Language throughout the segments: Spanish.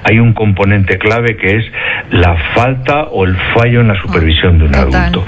hay un componente clave que es la falta o el fallo en la supervisión de un adulto.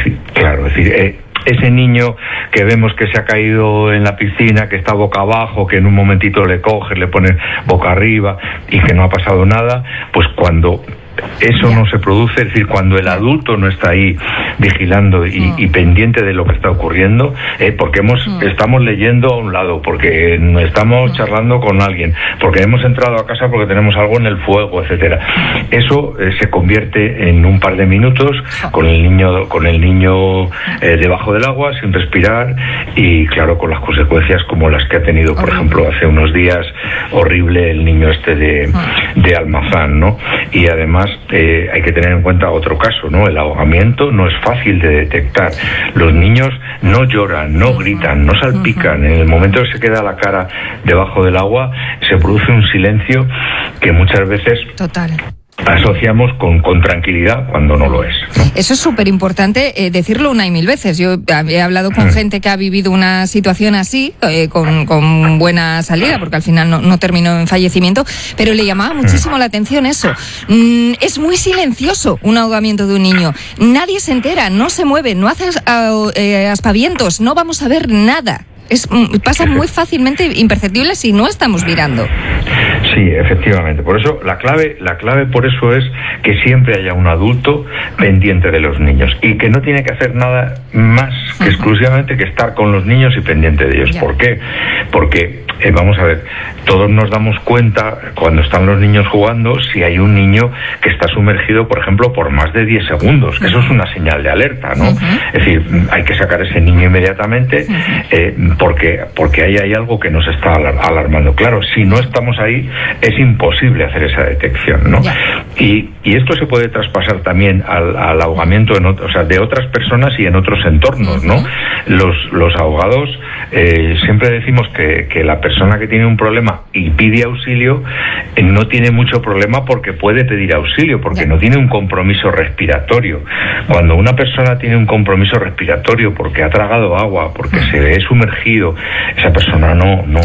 Es decir, ese niño que vemos que se ha caído en la piscina, que está boca abajo, que en un momentito le coges, le pones boca arriba y que no ha pasado nada, pues cuando eso no se produce, es decir, cuando el adulto no está ahí vigilando y pendiente de lo que está ocurriendo, porque estamos leyendo a un lado, porque estamos charlando con alguien, porque hemos entrado a casa porque tenemos algo en el fuego, etcétera. Eso se convierte en un par de minutos con el niño debajo del agua, sin respirar, y claro, con las consecuencias como las que ha tenido, por ejemplo, hace unos días, horrible el niño de Almazán, ¿no? Y además hay que tener en cuenta otro caso, ¿no? El ahogamiento no es fácil de detectar. Los niños no lloran, no gritan, no salpican. En el momento que se queda la cara debajo del agua, se produce un silencio que muchas veces asociamos con tranquilidad cuando no lo es, ¿no? Eso es súper importante decirlo una y mil veces. Yo he hablado con gente que ha vivido una situación así, con buena salida, porque al final no terminó en fallecimiento, pero le llamaba muchísimo la atención eso. Es muy silencioso un ahogamiento de un niño. Nadie se entera, no se mueve, no hace aspavientos, no vamos a ver nada. Pasa muy fácilmente imperceptible si no estamos mirando. Sí, efectivamente. Por eso la clave por eso es que siempre haya un adulto pendiente de los niños y que no tiene que hacer nada más que exclusivamente que estar con los niños y pendiente de ellos. ¿Por qué? Porque vamos a ver, todos nos damos cuenta cuando están los niños jugando si hay un niño que está sumergido, por ejemplo, por más de 10 segundos. Eso es una señal de alerta, ¿no? Es decir, hay que sacar ese niño inmediatamente porque ahí hay algo que nos está alarmando. Claro, si no estamos ahí, es imposible hacer esa detección, ¿no? Y esto se puede traspasar también al ahogamiento de otras personas y en otros entornos, ¿no? Los ahogados, siempre decimos que la persona que tiene un problema y pide auxilio no tiene mucho problema porque puede pedir auxilio, porque no tiene un compromiso respiratorio. Cuando una persona tiene un compromiso respiratorio porque ha tragado agua, porque se ve sumergido, esa persona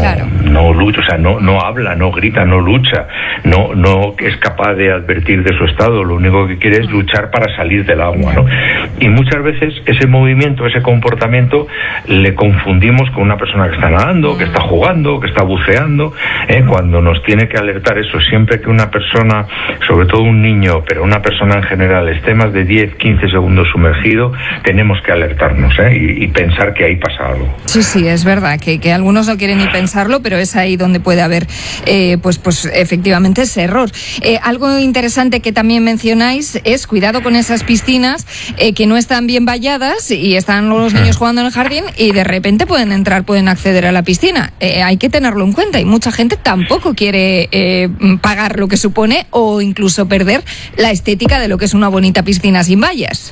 no lucha, o sea, no habla, no grita, no lucha, no es capaz de advertir de su estado, lo único que quiere es luchar para salir del agua, ¿no? Y muchas veces ese movimiento, ese comportamiento, le confundimos con una persona que está nadando, que está jugando, que está buceando, cuando nos tiene que alertar eso, siempre que una persona, sobre todo un niño, pero una persona en general, esté más de 10, 15 segundos sumergido, tenemos que alertarnos, y pensar que ahí pasa algo. Sí, es verdad, que algunos no quieren ni pensarlo, pero es ahí donde puede haber, pues efectivamente ese error. Algo interesante que también mencionáis es cuidado con esas piscinas que no están bien valladas y están los niños jugando en el jardín y de repente pueden acceder a la piscina. Hay que tenerlo en cuenta y mucha gente tampoco quiere pagar lo que supone o incluso perder la estética de lo que es una bonita piscina sin vallas.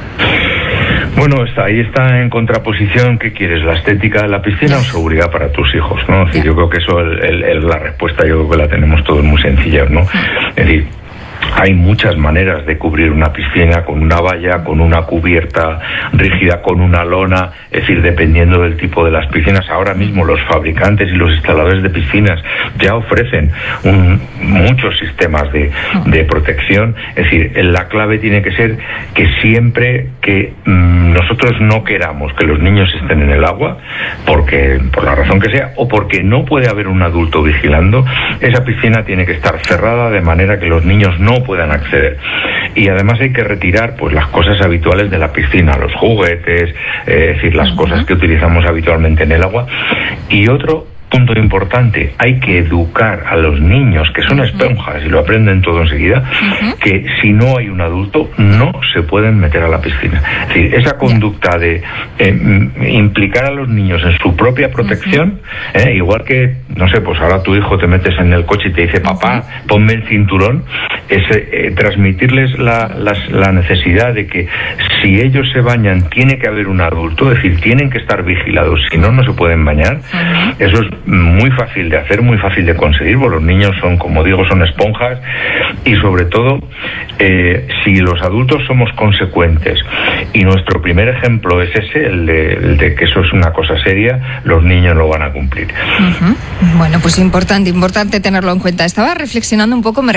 Bueno, ahí está en contraposición, ¿qué quieres? ¿La estética de la piscina o seguridad para tus hijos, ¿no? Es decir, yo creo que eso, la respuesta yo creo que la tenemos todos muy sencilla, ¿no? Es decir, hay muchas maneras de cubrir una piscina con una valla, con una cubierta rígida, con una lona, es decir, dependiendo del tipo de las piscinas. Ahora mismo los fabricantes y los instaladores de piscinas ya ofrecen muchos sistemas de protección. Es decir, la clave tiene que ser que siempre que nosotros no queramos que los niños estén en el agua, porque por la razón que sea, o porque no puede haber un adulto vigilando, esa piscina tiene que estar cerrada de manera que los niños no puedan acceder. Y además hay que retirar pues las cosas habituales de la piscina, los juguetes, es decir, las cosas que utilizamos habitualmente en el agua. Y otro punto importante, hay que educar a los niños, que son esponjas y lo aprenden todo enseguida, que si no hay un adulto no se pueden meter a la piscina. Es decir, esa conducta de implicar a los niños en su propia protección, igual que, no sé, pues ahora tu hijo te metes en el coche y te dice, papá, ponme el cinturón, es transmitirles la necesidad de que si ellos se bañan tiene que haber un adulto, es decir, tienen que estar vigilados, si no, no se pueden bañar. Eso es muy fácil de hacer, muy fácil de conseguir, porque los niños son, como digo, son esponjas, y sobre todo, si los adultos somos consecuentes, y nuestro primer ejemplo es ese, el de que eso es una cosa seria, los niños lo van a cumplir. Bueno, pues importante tenerlo en cuenta. Estaba reflexionando un poco,